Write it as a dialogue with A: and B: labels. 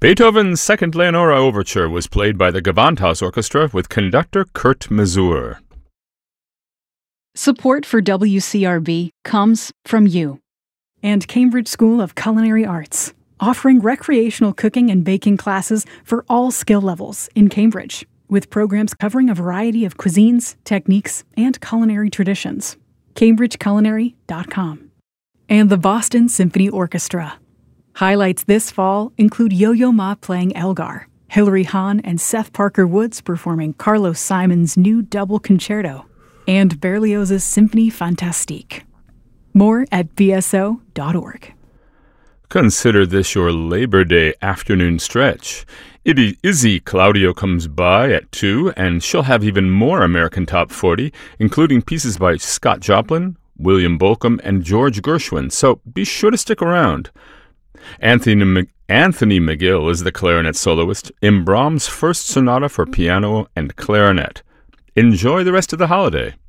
A: Beethoven's Second Leonora Overture was played by the Gewandhaus Orchestra with conductor Kurt Masur.
B: Support for WCRB comes from you
C: and Cambridge School of Culinary Arts, offering recreational cooking and baking classes for all skill levels in Cambridge, with programs covering a variety of cuisines, techniques, and culinary traditions. CambridgeCulinary.com. And the Boston Symphony Orchestra. Highlights this fall include Yo-Yo Ma playing Elgar, Hilary Hahn and Seth Parker Woods performing Carlos Simon's new double concerto, and Berlioz's Symphonie Fantastique. More at bso.org.
A: Consider this your Labor Day afternoon stretch. Izzy Claudio comes by at 2, and she'll have even more American Top 40, including pieces by Scott Joplin, William Bolcom, and George Gershwin, so be sure to stick around. Anthony McGill is the clarinet soloist in Brahms' first sonata for piano and clarinet. Enjoy the rest of the holiday.